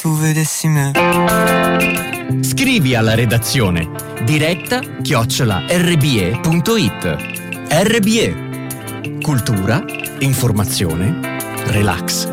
tu vedessi me. Scrivi alla redazione diretta@rbe.it. RBE. Cultura, informazione, relax.